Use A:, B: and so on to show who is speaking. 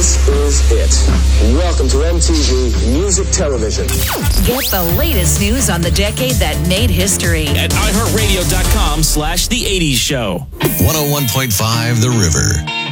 A: This is it. Welcome to MTV Music Television.
B: Get the latest news on the decade that made history
C: at iHeartRadio.com/The 80s Show.
D: 101.5 The River.